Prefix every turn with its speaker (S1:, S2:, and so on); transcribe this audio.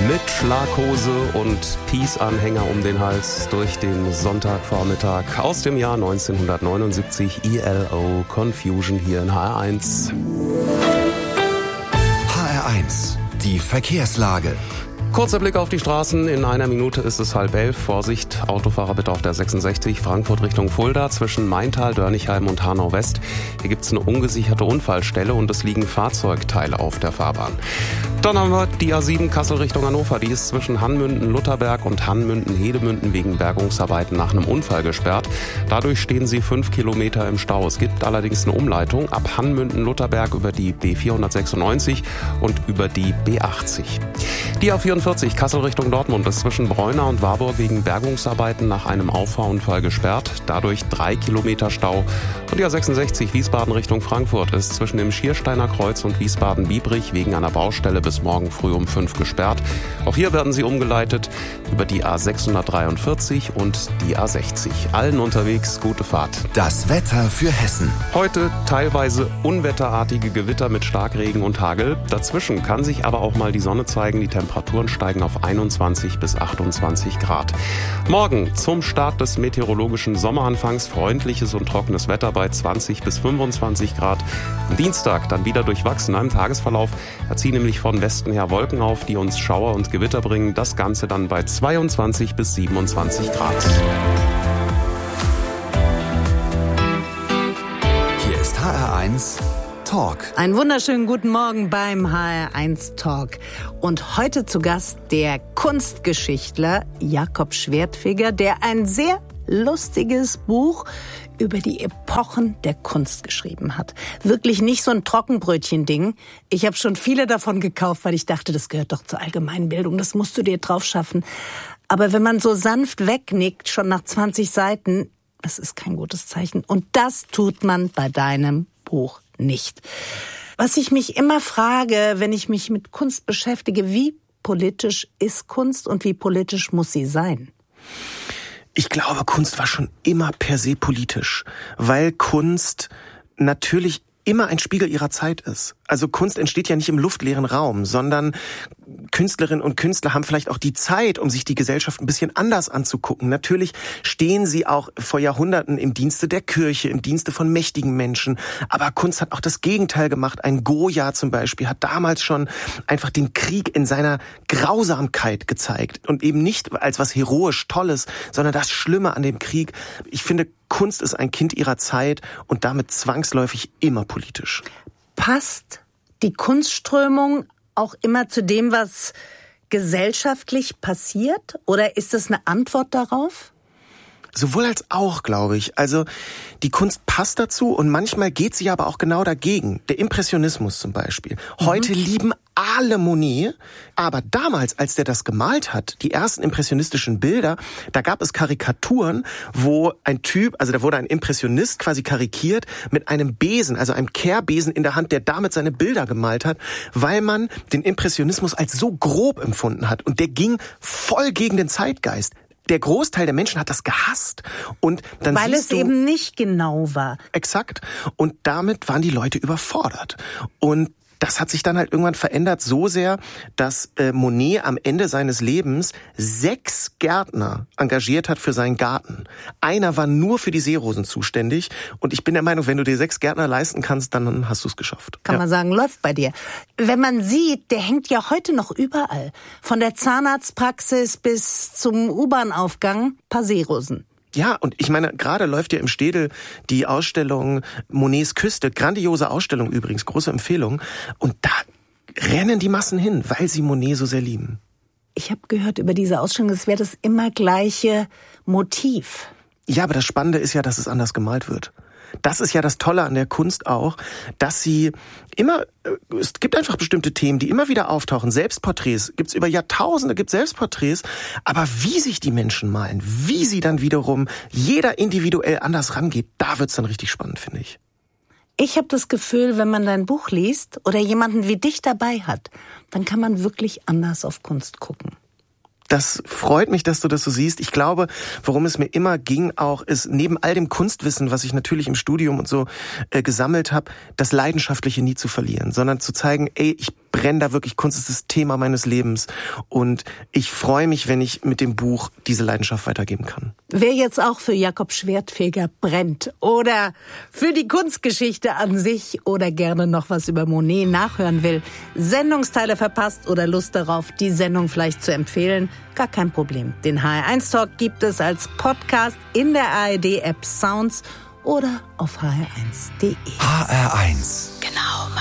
S1: Mit Schlaghose und Peace-Anhänger um den Hals durch den Sonntagvormittag aus dem Jahr 1979, ELO Confusion hier in HR1.
S2: HR1, die Verkehrslage.
S1: Kurzer Blick auf die Straßen. In einer Minute ist es 10:30. Vorsicht, Autofahrer bitte auf der 66 Frankfurt Richtung Fulda zwischen Maintal, Dörnigheim und Hanau West. Hier gibt es eine ungesicherte Unfallstelle und es liegen Fahrzeugteile auf der Fahrbahn. Dann haben wir die A7 Kassel Richtung Hannover. Die ist zwischen Hannmünden-Lutherberg und Hannmünden-Hedemünden wegen Bergungsarbeiten nach einem Unfall gesperrt. Dadurch stehen sie 5 Kilometer im Stau. Es gibt allerdings eine Umleitung ab Hannmünden-Lutherberg über die B496 und über die B80. Die A44 Kassel Richtung Dortmund ist zwischen Breuna und Warburg wegen Bergungsarbeiten nach einem Auffahrunfall gesperrt. Dadurch 3 Kilometer Stau. Und die A66 Wiesbaden Richtung Frankfurt ist zwischen dem Schiersteiner Kreuz und Wiesbaden-Biebrich wegen einer Baustelle bis morgen früh um 5 gesperrt. Auch hier werden sie umgeleitet über die A643 und die A60. Allen unterwegs gute Fahrt.
S2: Das Wetter für Hessen.
S1: Heute teilweise unwetterartige Gewitter mit Starkregen und Hagel. Dazwischen kann sich aber auch mal die Sonne zeigen. Die Temperaturen steigen auf 21 bis 28 Grad. Morgen zum Start des meteorologischen Sommeranfangs freundliches und trockenes Wetter bei 20 bis 25 Grad. Am Dienstag dann wieder durchwachsen im Tagesverlauf. Da ziehen nämlich von Westen her Wolken auf, die uns Schauer und Gewitter bringen. Das Ganze dann bei 22 bis 27 Grad.
S2: Hier ist HR1 Talk.
S3: Einen wunderschönen guten Morgen beim HR1 Talk. Und heute zu Gast der Kunstgeschichtler Jakob Schwertfeger, der ein sehr lustiges Buch über die Epochen der Kunst geschrieben hat. Wirklich nicht so ein Trockenbrötchen-Ding. Ich habe schon viele davon gekauft, weil ich dachte, das gehört doch zur Allgemeinbildung, das musst du dir drauf schaffen. Aber wenn man so sanft wegnickt, schon nach 20 Seiten, das ist kein gutes Zeichen. Und das tut man bei deinem Buch nicht. Was ich mich immer frage, wenn ich mich mit Kunst beschäftige, wie politisch ist Kunst und wie politisch muss sie sein?
S4: Ich glaube, Kunst war schon immer per se politisch, weil Kunst natürlich immer ein Spiegel ihrer Zeit ist. Also Kunst entsteht ja nicht im luftleeren Raum, sondern Künstlerinnen und Künstler haben vielleicht auch die Zeit, um sich die Gesellschaft ein bisschen anders anzugucken. Natürlich stehen sie auch vor Jahrhunderten im Dienste der Kirche, im Dienste von mächtigen Menschen. Aber Kunst hat auch das Gegenteil gemacht. Ein Goya zum Beispiel hat damals schon einfach den Krieg in seiner Grausamkeit gezeigt. Und eben nicht als was heroisch Tolles, sondern das Schlimme an dem Krieg. Ich finde, Kunst ist ein Kind ihrer Zeit und damit zwangsläufig immer politisch.
S3: Passt die Kunstströmung auch immer zu dem, was gesellschaftlich passiert? Oder ist es eine Antwort darauf?
S4: Sowohl als auch, glaube ich. Also die Kunst passt dazu und manchmal geht sie aber auch genau dagegen. Der Impressionismus zum Beispiel. Heute lieben alle Monet, aber damals, als der das gemalt hat, die ersten impressionistischen Bilder, da gab es Karikaturen, wo ein Typ, also da wurde ein Impressionist quasi karikiert mit einem Besen, also einem Kehrbesen in der Hand, der damit seine Bilder gemalt hat, weil man den Impressionismus als so grob empfunden hat und der ging voll gegen den Zeitgeist. Der Großteil der Menschen hat das gehasst. Und dann
S3: weil es eben nicht genau war.
S4: Exakt. Und damit waren die Leute überfordert. Und das hat sich dann halt irgendwann verändert so sehr, dass Monet am Ende seines Lebens 6 Gärtner engagiert hat für seinen Garten. Einer war nur für die Seerosen zuständig. Und ich bin der Meinung, wenn du dir 6 Gärtner leisten kannst, dann hast du es geschafft.
S3: Kann man sagen, läuft bei dir. Wenn man sieht, der hängt ja heute noch überall. Von der Zahnarztpraxis bis zum U-Bahn-Aufgang, paar Seerosen.
S4: Ja, und ich meine, gerade läuft ja im Städel die Ausstellung Monets Küste. Grandiose Ausstellung übrigens, große Empfehlung. Und da rennen die Massen hin, weil sie Monet so sehr lieben.
S3: Ich habe gehört über diese Ausstellung, es wäre das immer gleiche Motiv.
S4: Ja, aber das Spannende ist ja, dass es anders gemalt wird. Das ist ja das Tolle an der Kunst auch, dass sie immer, es gibt einfach bestimmte Themen, die immer wieder auftauchen. Selbstporträts gibt's über Jahrtausende, gibt Selbstporträts. Aber wie sich die Menschen malen, wie sie dann wiederum jeder individuell anders rangeht, da wird's dann richtig spannend, finde ich.
S3: Ich habe das Gefühl, wenn man dein Buch liest oder jemanden wie dich dabei hat, dann kann man wirklich anders auf Kunst gucken.
S4: Das freut mich, dass du das so siehst. Ich glaube, worum es mir immer ging auch, ist neben all dem Kunstwissen, was ich natürlich im Studium und so gesammelt habe, das Leidenschaftliche nie zu verlieren, sondern zu zeigen, ey, ich brenne da wirklich, Kunst ist das Thema meines Lebens. Und ich freue mich, wenn ich mit dem Buch diese Leidenschaft weitergeben kann.
S3: Wer jetzt auch für Jakob Schwertfeger brennt oder für die Kunstgeschichte an sich oder gerne noch was über Monet nachhören will, Sendungsteile verpasst oder Lust darauf, die Sendung vielleicht zu empfehlen, gar kein Problem. Den HR1 Talk gibt es als Podcast in der ARD-App Sounds oder auf hr1.de.
S2: HR1.
S3: Genau.